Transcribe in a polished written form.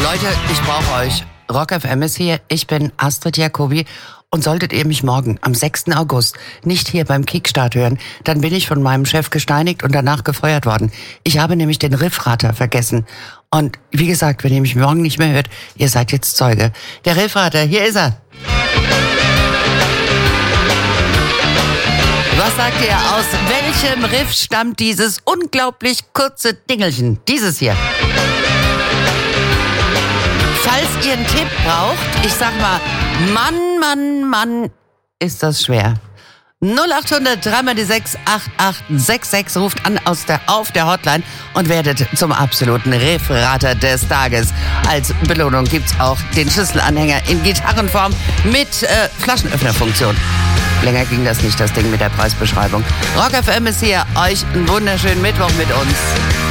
Leute, ich brauche euch. Rock FM ist hier, ich bin Astrid Jacobi. Und solltet ihr mich morgen, am 6. August, nicht hier beim Kickstart hören, dann bin ich von meinem Chef gesteinigt und danach gefeuert worden. Ich habe nämlich den Riffrater vergessen. Und wie gesagt, wenn ihr mich morgen nicht mehr hört, ihr seid jetzt Zeuge. Der Riffrater, hier ist er. Was sagt ihr, aus welchem Riff stammt dieses unglaublich kurze Dingelchen? Dieses hier. Falls ihr einen Tipp braucht, ich sag mal, Mann, ist das schwer. 0800 3x6 8866 ruft an auf der Hotline und werdet zum absoluten Riffrater des Tages. Als Belohnung gibt's auch den Schlüsselanhänger in Gitarrenform mit Flaschenöffnerfunktion. Länger ging das nicht, das Ding mit der Preisbeschreibung. Rock FM ist hier, euch einen wunderschönen Mittwoch mit uns.